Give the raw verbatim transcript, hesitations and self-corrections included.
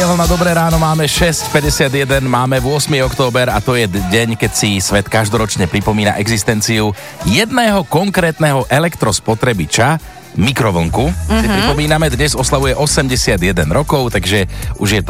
prebehol na Dobré ráno, máme šesť päťdesiatjeden, máme ôsmeho október a to je deň, keď si svet každoročne pripomína existenciu jedného konkrétneho elektrospotrebiča, mikrovlnku. Mm-hmm. Pripomíname, dnes oslavuje osemdesiatjeden rokov, takže už je to